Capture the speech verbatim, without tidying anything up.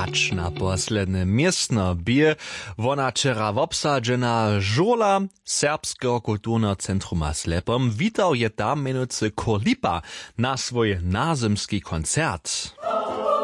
hrać na posledne miestno bije. Wona wczera wobsadzena żola Serbskiego kulturnego centruma Slepom. Witał je tam menucy Kolipa na swój nazymski koncert.